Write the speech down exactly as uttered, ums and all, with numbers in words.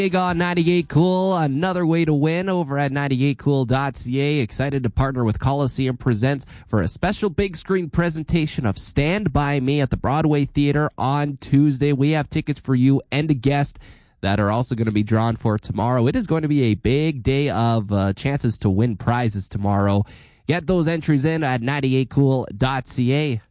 Big on ninety-eight Cool, another way to win over at ninety-eight cool dot c a. Excited to partner with Coliseum Presents for a special big screen presentation of Stand By Me at the Broadway Theater on Tuesday. We have tickets for you and a guest that are also going to be drawn for tomorrow. It is going to be a big day of uh, chances to win prizes tomorrow. Get those entries in at ninety-eight cool dot c a.